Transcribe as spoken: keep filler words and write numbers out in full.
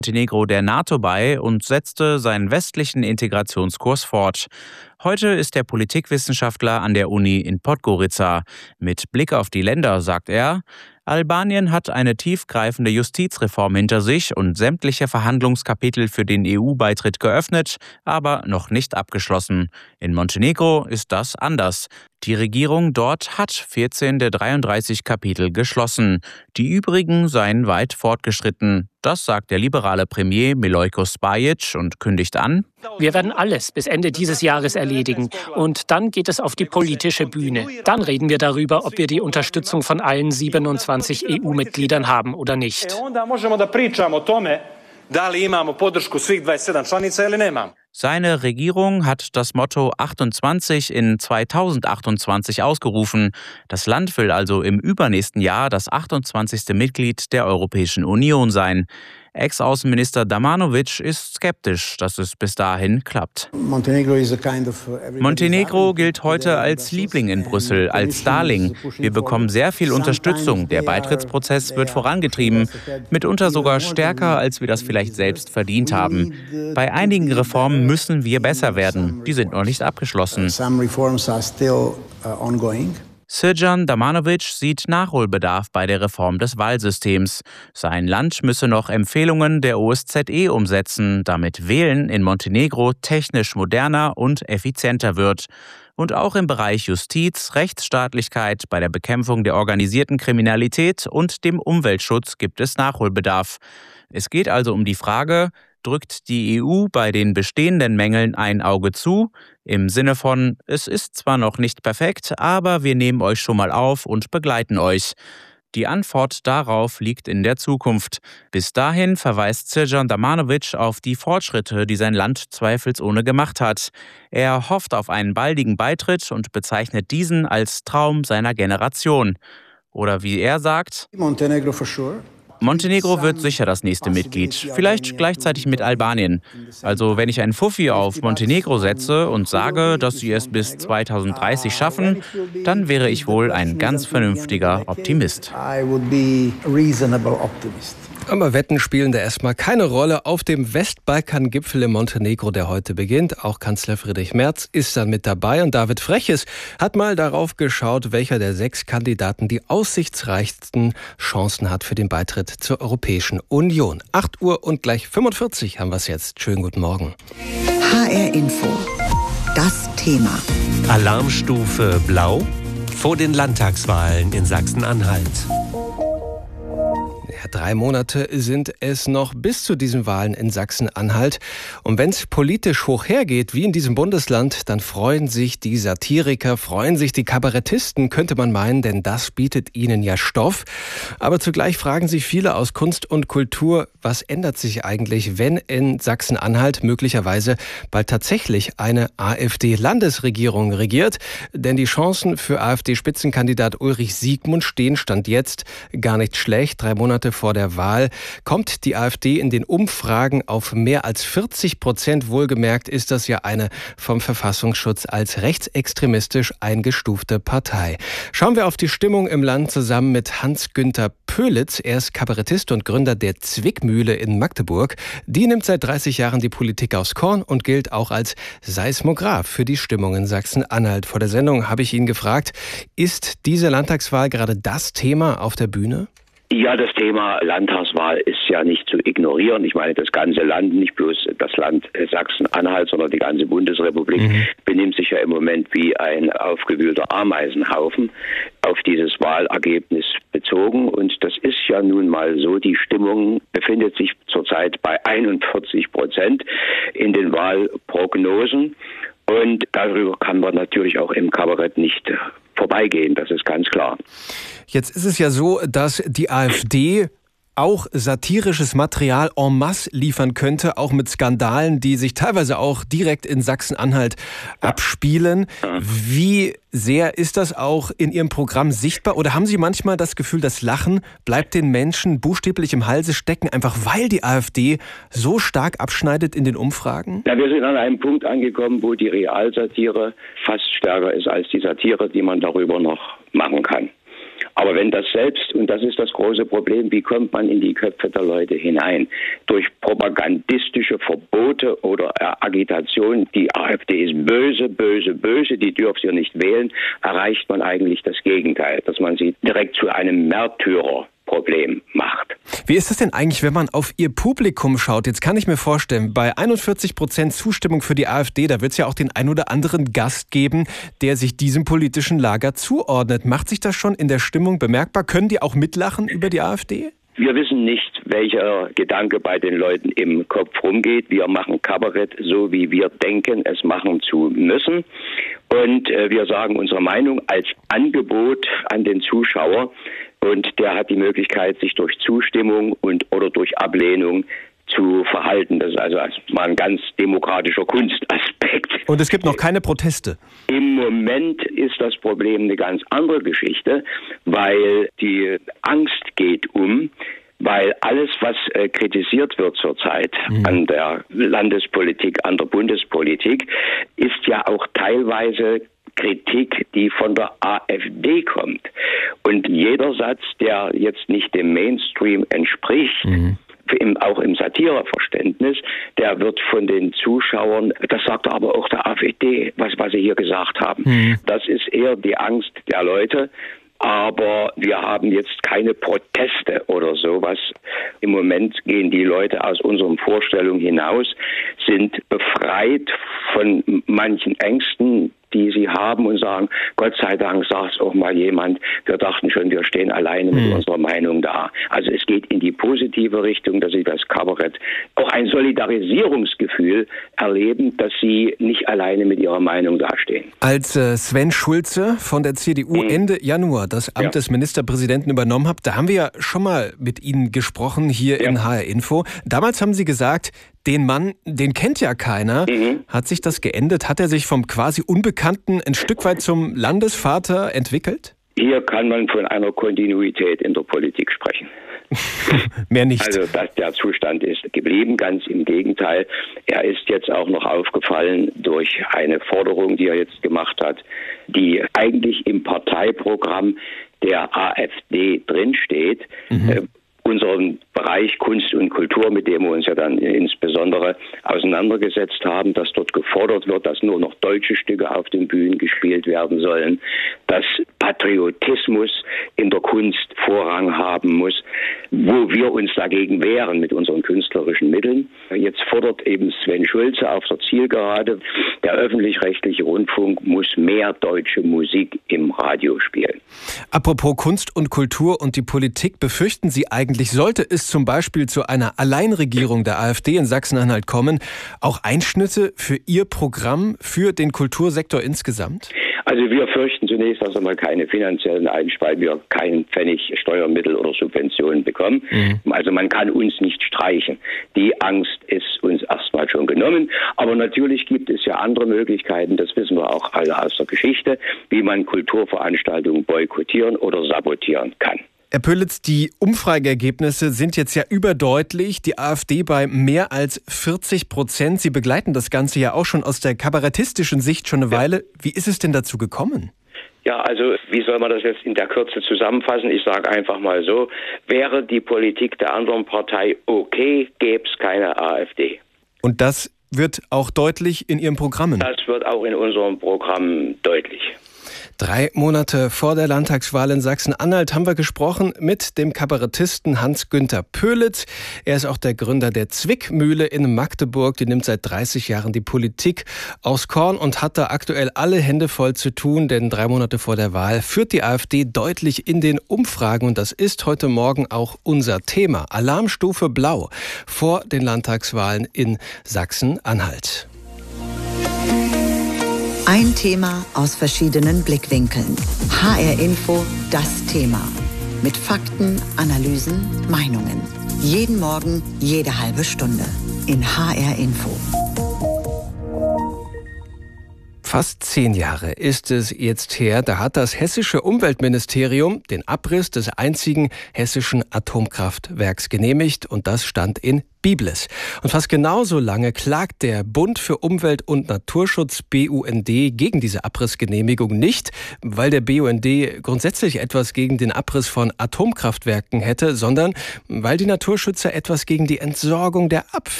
Montenegro der NATO bei und setzte seinen westlichen Integrationskurs fort. Heute ist er Politikwissenschaftler an der Uni in Podgorica. Mit Blick auf die Länder sagt er: Albanien hat eine tiefgreifende Justizreform hinter sich und sämtliche Verhandlungskapitel für den E U-Beitritt geöffnet, aber noch nicht abgeschlossen. In Montenegro ist das anders. Die Regierung dort hat vierzehn der dreiunddreißig Kapitel geschlossen. Die übrigen seien weit fortgeschritten. Das sagt der liberale Premier Milojko Spajic und kündigt an: Wir werden alles bis Ende dieses Jahres erledigen. Und dann geht es auf die politische Bühne. Dann reden wir darüber, ob wir die Unterstützung von allen siebenundzwanzig E U-Mitgliedern haben oder nicht. Seine Regierung hat das Motto achtundzwanzig in zweitausendachtundzwanzig ausgerufen. Das Land will also im übernächsten Jahr das achtundzwanzigste Mitglied der Europäischen Union sein. Ex-Außenminister Damjanovic ist skeptisch, dass es bis dahin klappt. Montenegro gilt heute als Liebling in Brüssel, als Darling. Wir bekommen sehr viel Unterstützung. Der Beitrittsprozess wird vorangetrieben, mitunter sogar stärker, als wir das vielleicht selbst verdient haben. Bei einigen Reformen müssen wir besser werden. Die sind noch nicht abgeschlossen. Srđan Damjanovic sieht Nachholbedarf bei der Reform des Wahlsystems. Sein Land müsse noch Empfehlungen der O S Z E umsetzen, damit Wählen in Montenegro technisch moderner und effizienter wird. Und auch im Bereich Justiz, Rechtsstaatlichkeit, bei der Bekämpfung der organisierten Kriminalität und dem Umweltschutz gibt es Nachholbedarf. Es geht also um die Frage: Drückt die E U bei den bestehenden Mängeln ein Auge zu? Im Sinne von: Es ist zwar noch nicht perfekt, aber wir nehmen euch schon mal auf und begleiten euch. Die Antwort darauf liegt in der Zukunft. Bis dahin verweist Srđan Damjanovic auf die Fortschritte, die sein Land zweifelsohne gemacht hat. Er hofft auf einen baldigen Beitritt und bezeichnet diesen als Traum seiner Generation. Oder wie er sagt: Montenegro for sure. Montenegro wird sicher das nächste Mitglied, vielleicht gleichzeitig mit Albanien. Also wenn ich einen Fuffi auf Montenegro setze und sage, dass sie es bis zweitausenddreißig schaffen, dann wäre ich wohl ein ganz vernünftiger Optimist. Aber Wetten spielen da erstmal keine Rolle. Auf dem Westbalkan-Gipfel in Montenegro, der heute beginnt, auch Kanzler Friedrich Merz ist dann mit dabei. Und David Freches hat mal darauf geschaut, welcher der sechs Kandidaten die aussichtsreichsten Chancen hat für den Beitritt zur Europäischen Union. acht Uhr und gleich fünfundvierzig haben wir es jetzt. Schönen guten Morgen. H R Info. Das Thema. Alarmstufe Blau vor den Landtagswahlen in Sachsen-Anhalt. Ja, drei Monate sind es noch bis zu diesen Wahlen in Sachsen-Anhalt. Und wenn es politisch hoch hergeht, wie in diesem Bundesland, dann freuen sich die Satiriker, freuen sich die Kabarettisten, könnte man meinen, denn das bietet ihnen ja Stoff. Aber zugleich fragen sich viele aus Kunst und Kultur, was ändert sich eigentlich, wenn in Sachsen-Anhalt möglicherweise bald tatsächlich eine AfD-Landesregierung regiert? Denn die Chancen für AfD-Spitzenkandidat Ulrich Siegmund stehen Stand jetzt gar nicht schlecht. Drei Monate vor der Wahl kommt die AfD in den Umfragen auf mehr als vierzig Prozent. Wohlgemerkt ist das ja eine vom Verfassungsschutz als rechtsextremistisch eingestufte Partei. Schauen wir auf die Stimmung im Land zusammen mit Hans-Günther Pölitz. Er ist Kabarettist und Gründer der Zwickmühle in Magdeburg. Die nimmt seit dreißig Jahren die Politik aufs Korn und gilt auch als Seismograph für die Stimmung in Sachsen-Anhalt. Vor der Sendung habe ich ihn gefragt, ist diese Landtagswahl gerade das Thema auf der Bühne? Ja, das Thema Landtagswahl ist ja nicht zu ignorieren. Ich meine, das ganze Land, nicht bloß das Land Sachsen-Anhalt, sondern die ganze Bundesrepublik mhm. benimmt sich ja im Moment wie ein aufgewühlter Ameisenhaufen auf dieses Wahlergebnis bezogen. Und das ist ja nun mal so, die Stimmung befindet sich zurzeit bei einundvierzig Prozent in den Wahlprognosen. Und darüber kann man natürlich auch im Kabarett nicht vorbeigehen, das ist ganz klar. Jetzt ist es ja so, dass die AfD auch satirisches Material en masse liefern könnte, auch mit Skandalen, die sich teilweise auch direkt in Sachsen-Anhalt abspielen. Wie sehr ist das auch in Ihrem Programm sichtbar? Oder haben Sie manchmal das Gefühl, das Lachen bleibt den Menschen buchstäblich im Halse stecken, einfach weil die AfD so stark abschneidet in den Umfragen? Ja, wir sind an einem Punkt angekommen, wo die Realsatire fast stärker ist als die Satire, die man darüber noch machen kann. Aber wenn das selbst, und das ist das große Problem, wie kommt man in die Köpfe der Leute hinein? Durch propagandistische Verbote oder Agitation, die AfD ist böse, böse, böse, die dürft ihr nicht wählen, erreicht man eigentlich das Gegenteil, dass man sie direkt zu einem Märtyrer Problem macht. Wie ist es denn eigentlich, wenn man auf Ihr Publikum schaut? Jetzt kann ich mir vorstellen, bei einundvierzig Prozent Zustimmung für die AfD, da wird es ja auch den ein oder anderen Gast geben, der sich diesem politischen Lager zuordnet. Macht sich das schon in der Stimmung bemerkbar? Können die auch mitlachen über die AfD? Wir wissen nicht, welcher Gedanke bei den Leuten im Kopf rumgeht. Wir machen Kabarett so, wie wir denken, es machen zu müssen. Und äh, wir sagen unsere Meinung als Angebot an den Zuschauer. Und der hat die Möglichkeit, sich durch Zustimmung und oder durch Ablehnung zu verhalten. Das ist also mal ein ganz demokratischer Kunstaspekt. Und es gibt noch keine Proteste? Im Moment ist das Problem eine ganz andere Geschichte, weil die Angst geht um, weil alles, was äh, kritisiert wird zurzeit mhm. an der Landespolitik, an der Bundespolitik, ist ja auch teilweise Kritik, die von der AfD kommt. Und jeder Satz, der jetzt nicht dem Mainstream entspricht, mhm. Im, auch im Satireverständnis, der wird von den Zuschauern, das sagt aber auch der AfD, was, was sie hier gesagt haben. Mhm. Das ist eher die Angst der Leute. Aber wir haben jetzt keine Proteste oder sowas. Im Moment gehen die Leute aus unseren Vorstellungen hinaus, sind befreit von manchen Ängsten, die sie haben und sagen, Gott sei Dank sagt es auch mal jemand, wir dachten schon, wir stehen alleine mit mhm. unserer Meinung da. Also es geht in die positive Richtung, dass sie das Kabarett auch ein Solidarisierungsgefühl erleben, dass sie nicht alleine mit ihrer Meinung dastehen. Als äh, Sven Schulze von der C D U mhm. Ende Januar das Amt ja. des Ministerpräsidenten übernommen hat, da haben wir ja schon mal mit Ihnen gesprochen hier ja. in H R Info. Damals haben Sie gesagt, den Mann, den kennt ja keiner. Mhm. Hat sich das geändert? Hat er sich vom quasi Unbekannten ein Stück weit zum Landesvater entwickelt? Hier kann man von einer Kontinuität in der Politik sprechen. Mehr nicht. Also dass der Zustand ist geblieben, ganz im Gegenteil. Er ist jetzt auch noch aufgefallen durch eine Forderung, die er jetzt gemacht hat, die eigentlich im Parteiprogramm der AfD drinsteht. Mhm. Äh, unseren Bereich Kunst und Kultur, mit dem wir uns ja dann insbesondere auseinandergesetzt haben, dass dort gefordert wird, dass nur noch deutsche Stücke auf den Bühnen gespielt werden sollen, dass Patriotismus in der Kunst Vorrang haben muss, wo wir uns dagegen wehren mit unseren künstlerischen Mitteln. Jetzt fordert eben Sven Schulze auf der Zielgerade, der öffentlich-rechtliche Rundfunk muss mehr deutsche Musik im Radio spielen. Apropos Kunst und Kultur und die Politik, befürchten Sie eigentlich, sollte es zum Beispiel zu einer Alleinregierung der AfD in Sachsen-Anhalt kommen, auch Einschnitte für Ihr Programm, für den Kultursektor insgesamt? Also wir fürchten zunächst erst einmal keine finanziellen Einschnitte, weil wir keinen Pfennig Steuermittel oder Subventionen bekommen. Mhm. Also man kann uns nicht streichen. Die Angst ist uns erstmal schon genommen. Aber natürlich gibt es ja andere Möglichkeiten, das wissen wir auch alle aus der Geschichte, wie man Kulturveranstaltungen boykottieren oder sabotieren kann. Herr Pöllitz, die Umfrageergebnisse sind jetzt ja überdeutlich. Die AfD bei mehr als vierzig Prozent. Sie begleiten das Ganze ja auch schon aus der kabarettistischen Sicht schon eine Weile. Wie ist es denn dazu gekommen? Ja, also wie soll man das jetzt in der Kürze zusammenfassen? Ich sage einfach mal so, wäre die Politik der anderen Partei okay, gäbe es keine AfD. Und das wird auch deutlich in Ihren Programmen? Das wird auch in unserem Programm deutlich. Drei Monate vor der Landtagswahl in Sachsen-Anhalt haben wir gesprochen mit dem Kabarettisten Hans-Günther Pöllitz. Er ist auch der Gründer der Zwickmühle in Magdeburg. Die nimmt seit dreißig Jahren die Politik aufs Korn und hat da aktuell alle Hände voll zu tun, denn drei Monate vor der Wahl führt die AfD deutlich in den Umfragen und das ist heute Morgen auch unser Thema. Alarmstufe Blau vor den Landtagswahlen in Sachsen-Anhalt. Ein Thema aus verschiedenen Blickwinkeln. H R Info, das Thema. Mit Fakten, Analysen, Meinungen. Jeden Morgen, jede halbe Stunde. In H R Info. Fast zehn Jahre ist es jetzt her, da hat das hessische Umweltministerium den Abriss des einzigen hessischen Atomkraftwerks genehmigt und das stand in Biblis. Und fast genauso lange klagt der Bund für Umwelt und Naturschutz B U N D gegen diese Abrissgenehmigung nicht, weil der B U N D grundsätzlich etwas gegen den Abriss von Atomkraftwerken hätte, sondern weil die Naturschützer etwas gegen die Entsorgung der Abfälle